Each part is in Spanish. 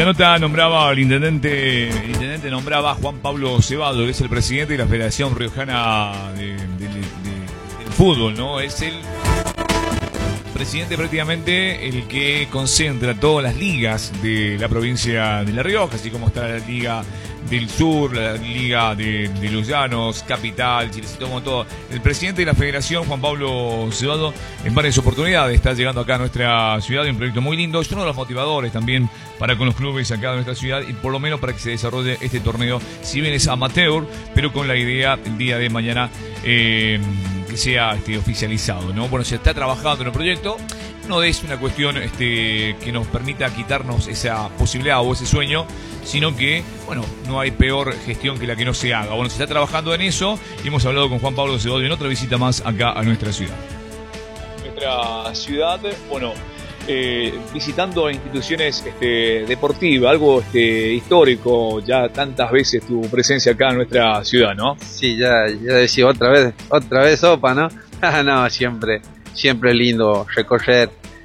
la nota nombraba al intendente, el intendente nombraba a Juan Pablo Cebado, que es el presidente de la Federación Riojana del Fútbol, ¿no? Es el presidente prácticamente el que concentra todas las ligas de la provincia de La Rioja, así como está la Liga del Sur, la Liga de los Llanos, Capital, Chilecito, como todo. El presidente de la Federación, Juan Pablo Cebado, en varias oportunidades está llegando acá a nuestra ciudad, un proyecto muy lindo, es uno de los motivadores también para con los clubes acá de nuestra ciudad y por lo menos para que se desarrolle este torneo, si bien es amateur, pero con la idea el día de mañana que sea oficializado, ¿no? Bueno, se está trabajando en el proyecto, no es una cuestión que nos permita quitarnos esa posibilidad o ese sueño, sino que, bueno, no hay peor gestión que la que no se haga. Bueno, se está trabajando en eso y hemos hablado con Juan Pablo Cebado en otra visita más acá a nuestra ciudad. Nuestra ciudad, bueno, visitando instituciones deportivas, algo histórico, ya tantas veces tu presencia acá en nuestra ciudad, ¿no? Sí, ya decía otra vez sopa, ¿no? No, siempre es lindo recorrer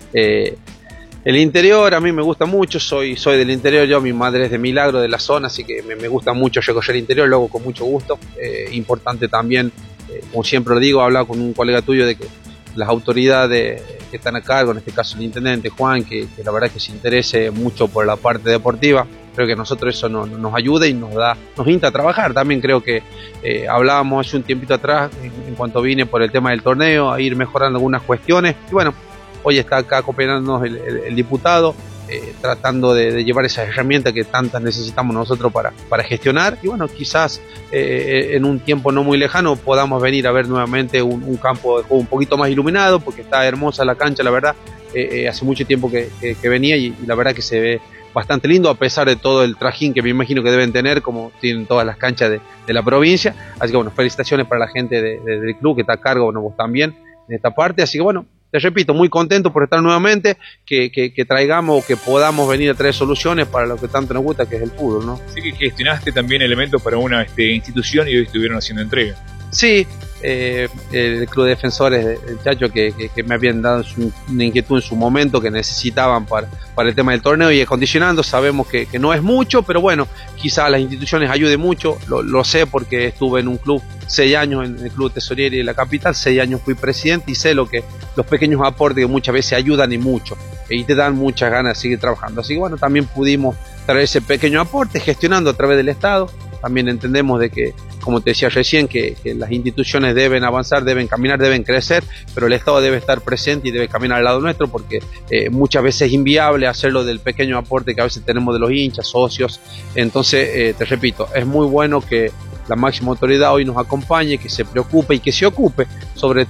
el interior. A mí me gusta mucho, soy del interior, mi madre es de Milagro, de la zona, así que me gusta mucho recorrer el interior, lo hago con mucho gusto. Importante también, como siempre lo digo, hablar con un colega tuyo de que las autoridades que están a cargo, en este caso el intendente Juan, que la verdad que se interese mucho por la parte deportiva. Creo que a nosotros eso nos ayuda y nos insta a trabajar. También creo que hablábamos hace un tiempito atrás, en cuanto vine por el tema del torneo, a ir mejorando algunas cuestiones. Y bueno, hoy está acá acompañándonos el diputado, tratando de llevar esas herramientas que tantas necesitamos nosotros para gestionar. Y bueno, quizás en un tiempo no muy lejano podamos venir a ver nuevamente un campo de juego un poquito más iluminado, porque está hermosa la cancha, la verdad. Hace mucho tiempo que venía y la verdad que se ve bastante lindo, a pesar de todo el trajín que me imagino que deben tener, como tienen todas las canchas de la provincia. Así que bueno, felicitaciones para la gente del club que está a cargo, bueno, vos también, en esta parte. Así que bueno, te repito, muy contento por estar nuevamente, que traigamos o que podamos venir a traer soluciones para lo que tanto nos gusta, que es el fútbol, ¿no? Sí, que gestionaste también elementos para una institución y hoy estuvieron haciendo entrega. Sí, el Club de Defensores del Chacho que me habían dado una inquietud en su momento que necesitaban para el tema del torneo y acondicionando. Sabemos que no es mucho, pero bueno, quizás las instituciones ayuden mucho. Lo sé porque estuve en un club 6 años, en el Club Tesorería de la Capital, 6 años fui presidente y sé lo que los pequeños aportes que muchas veces ayudan y mucho y te dan muchas ganas de seguir trabajando. Así que bueno, también pudimos traer ese pequeño aporte gestionando a través del Estado. También entendemos de que, como te decía recién, que las instituciones deben avanzar, deben caminar, deben crecer, pero el Estado debe estar presente y debe caminar al lado nuestro, porque muchas veces es inviable hacerlo del pequeño aporte que a veces tenemos de los hinchas, socios. Entonces, te repito, es muy bueno que la máxima autoridad hoy nos acompañe, que se preocupe y que se ocupe sobre